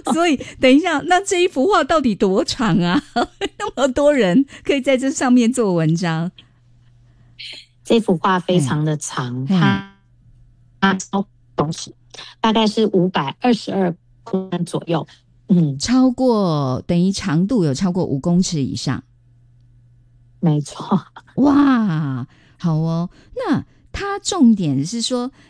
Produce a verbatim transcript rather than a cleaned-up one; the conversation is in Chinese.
所以等一下，那这一幅画到底多长啊？那么多人可以在这上面做文章。 这幅画非常的长，它它超公尺，大概是五百二十二公分左右。嗯， 超过等于长度有超过五公尺以上。 没错。 哇，好哦。那它重点是说，